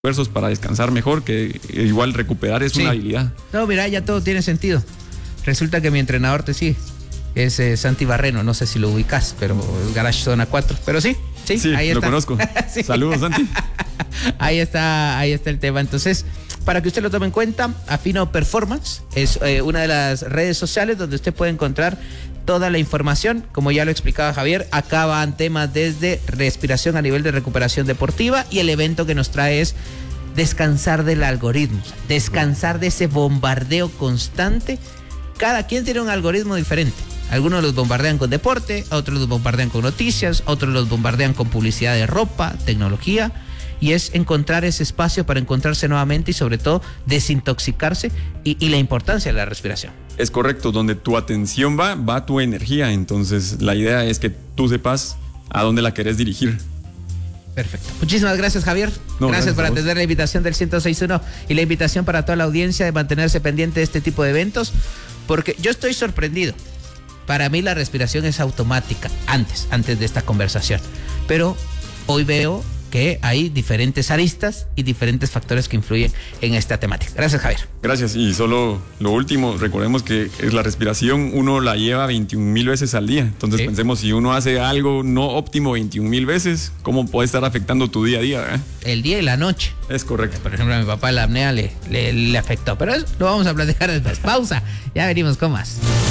esfuerzos para descansar mejor, que igual recuperar es una habilidad. No, mira, ya todo tiene sentido. Resulta que mi entrenador te sigue. Es Santi Barreno, no sé si lo ubicas, pero es Garage Zona 4. Pero sí, ahí está. Lo conozco. Sí. Saludos, Santi. Ahí está el tema. Entonces, para que usted lo tome en cuenta, Afino Performance es una de las redes sociales donde usted puede encontrar toda la información. Como ya lo explicaba Javier, acá van temas desde respiración a nivel de recuperación deportiva, y el evento que nos trae es descansar del algoritmo, descansar de ese bombardeo constante. Cada quien tiene un algoritmo diferente. Algunos los bombardean con deporte, otros los bombardean con noticias, otros los bombardean con publicidad de ropa, tecnología, y es encontrar ese espacio para encontrarse nuevamente y sobre todo desintoxicarse y la importancia de la respiración. Es correcto, donde tu atención va tu energía, entonces la idea es que tú sepas a dónde la querés dirigir. Perfecto. Muchísimas gracias, Javier. Gracias por atender la invitación del 106.1 y la invitación para toda la audiencia de mantenerse pendiente de este tipo de eventos, porque yo estoy sorprendido. Para mí la respiración es automática antes de esta conversación, pero hoy veo que hay diferentes aristas y diferentes factores que influyen en esta temática. Gracias, Javier. Gracias. Y solo lo último, recordemos que la respiración uno la lleva 21,000 veces al día. Entonces pensemos, si uno hace algo no óptimo 21,000 veces, ¿cómo puede estar afectando tu día a día? El día y la noche. Es correcto. Por ejemplo, a mi papá la apnea le afectó, pero eso lo vamos a platicar después. Pausa, ya venimos con más.